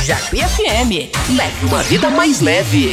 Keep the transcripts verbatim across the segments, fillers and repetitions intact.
Jacuí F M. Leve uma vida mais leve.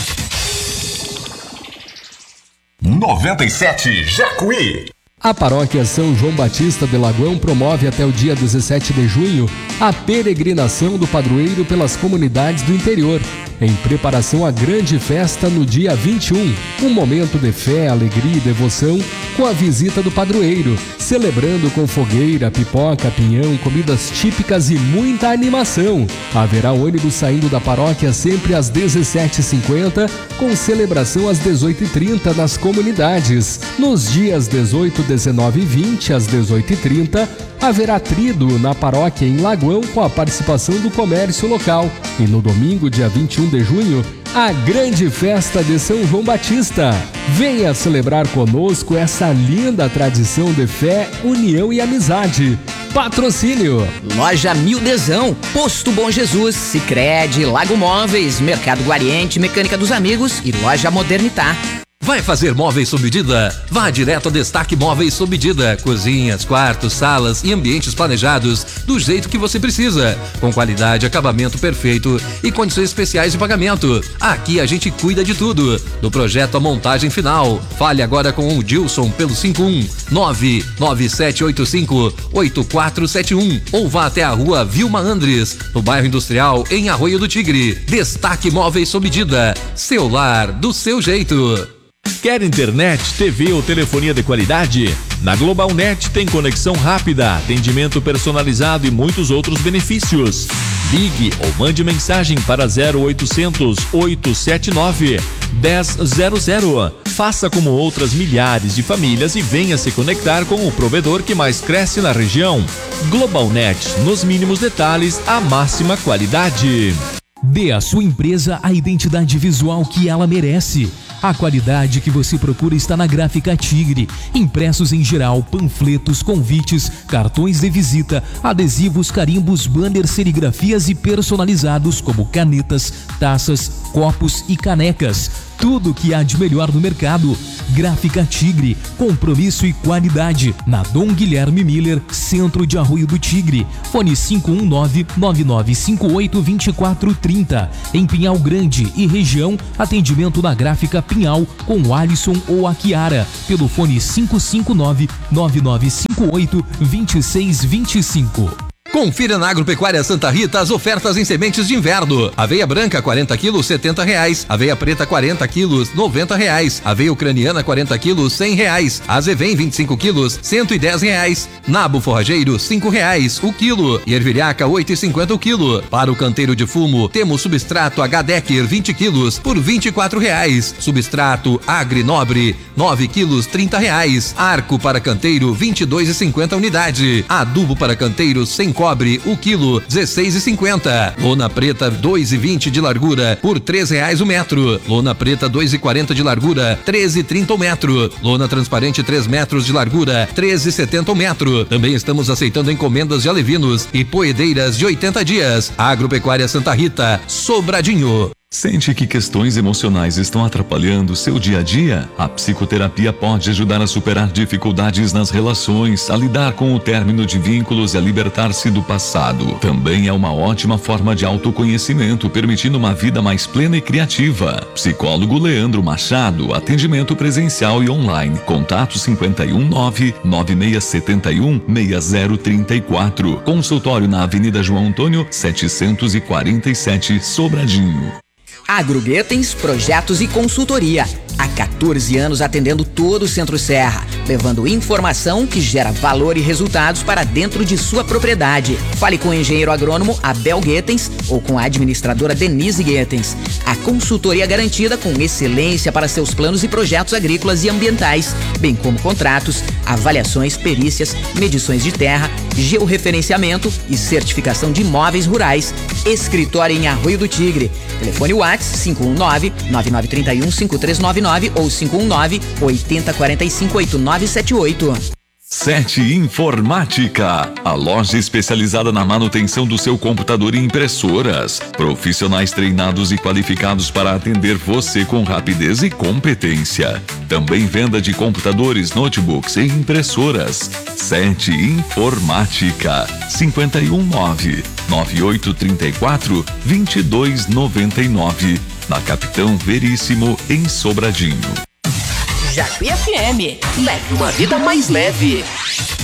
noventa e sete Jacuí. A paróquia São João Batista de Lagoão promove até o dia dezessete de junho a peregrinação do padroeiro pelas comunidades do interior, em preparação à grande festa no dia vinte e um. Um momento de fé, alegria e devoção com a visita do padroeiro, celebrando com fogueira, pipoca, pinhão, comidas típicas e muita animação. Haverá ônibus saindo da paróquia sempre às dezessete e cinquenta, com celebração às dezoito e trinta nas comunidades. Nos dias dezoito, dezenove e vinte, às dezoito e trinta, haverá tríduo na paróquia em Lagoão com a participação do comércio local. E no domingo, dia vinte e um de junho, a grande festa de São João Batista. Venha celebrar conosco essa linda tradição de fé, união e amizade. Patrocínio: Loja Mildezão, Posto Bom Jesus, Sicredi, Lago Móveis, Mercado Guariente, Mecânica dos Amigos e Loja Modernitar. Vai fazer móveis sob medida? Vá direto a Destaque Móveis sob medida. Cozinhas, quartos, salas e ambientes planejados do jeito que você precisa. Com qualidade, acabamento perfeito e condições especiais de pagamento. Aqui a gente cuida de tudo, do projeto à montagem final. Fale agora com o Dilson pelo cinco um nove nove sete oito cinco oito quatro sete um ou vá até a rua Vilma Andres, no bairro Industrial, em Arroio do Tigre. Destaque Móveis sob medida. Seu lar, do seu jeito. Quer internet, T V ou telefonia de qualidade? Na GlobalNet tem conexão rápida, atendimento personalizado e muitos outros benefícios. Ligue ou mande mensagem para zero oitocentos, oitocentos e setenta e nove, dez zero zero. Faça como outras milhares de famílias e venha se conectar com o provedor que mais cresce na região. GlobalNet, nos mínimos detalhes, a máxima qualidade. Dê à sua empresa a identidade visual que ela merece. A qualidade que você procura está na Gráfica Tigre. Impressos em geral, panfletos, convites, cartões de visita, adesivos, carimbos, banners, serigrafias e personalizados como canetas, taças, copos e canecas. Tudo que há de melhor no mercado. Gráfica Tigre, compromisso e qualidade. Na Dom Guilherme Miller, centro de Arroio do Tigre. Fone cinco um nove, nove nove cinco oito, dois quatro três zero. Em Pinhal Grande e região, atendimento na Gráfica Pinhal com o Alisson ou a Kiara. Pelo fone cinco cinco nove, nove nove cinco oito, dois seis dois cinco. Confira na Agropecuária Santa Rita as ofertas em sementes de inverno. Aveia branca quarenta quilos, setenta reais. Aveia preta quarenta quilos, noventa reais. Aveia ucraniana quarenta quilos, cem reais. Azevém vinte e cinco quilos, cento e dez reais. Nabo forrageiro cinco reais o quilo. E ervilhaca oito e cinquenta o quilo. Para o canteiro de fumo temos substrato H-Decker vinte quilos por vinte e quatro reais. Substrato Agrinobre nove quilos, trinta reais. Arco para canteiro vinte e dois e cinquenta unidade. Adubo para canteiro sem cobre o quilo dezesseis e cinquenta. Lona preta dois e vinte de largura por três reais o metro. Lona preta dois e quarenta de largura, treze e trinta o metro. Lona transparente três metros de largura, treze e setenta o metro. Também estamos aceitando encomendas de alevinos e poedeiras de oitenta dias. Agropecuária Santa Rita, Sobradinho. Sente que questões emocionais estão atrapalhando seu dia a dia? A psicoterapia pode ajudar a superar dificuldades nas relações, a lidar com o término de vínculos e a libertar-se do passado. Também é uma ótima forma de autoconhecimento, permitindo uma vida mais plena e criativa. Psicólogo Leandro Machado, atendimento presencial e online. Contato cinco um nove, nove seis sete um, seis zero três quatro. Consultório na Avenida João Antônio, setecentos e quarenta e sete, Sobradinho. Agroguetens, projetos e consultoria. Há quatorze anos atendendo todo o Centro-Serra, levando informação que gera valor e resultados para dentro de sua propriedade. Fale com o engenheiro agrônomo Abel Guetens ou com a administradora Denise Guetens. A consultoria garantida com excelência para seus planos e projetos agrícolas e ambientais, bem como contratos, avaliações, perícias, medições de terra, georreferenciamento e certificação de imóveis rurais. Escritório em Arroio do Tigre. Telefone WhatsApp cinco um nove, nove nove três um, cinco três nove nove ou cinco um nove, oito zero quatro cinco, oito nove sete oito. Sete Informática, a loja especializada na manutenção do seu computador e impressoras. Profissionais treinados e qualificados para atender você com rapidez e competência. Também venda de computadores, notebooks e impressoras. Sete Informática, cinco um nove, nove oito três quatro, dois dois nove nove, na Capitão Veríssimo, em Sobradinho. Jacuí F M, leve uma vida mais leve.